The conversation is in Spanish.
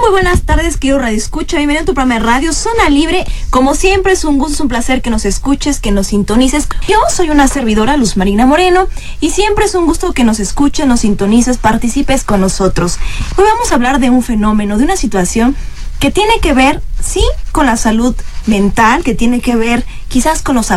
muy buenas tardes, querido Radio Escucha. Bienvenido a tu programa de radio Zona Libre. Como siempre, es un gusto, es un placer que nos escuches, que nos sintonices. Yo soy una servidora, Luz Marina Moreno, y siempre es un gusto que nos escuches, nos sintonices, participes con nosotros. Hoy vamos a hablar de un fenómeno, de una situación que tiene que ver, sí, con la salud mental, que tiene que ver quizás con los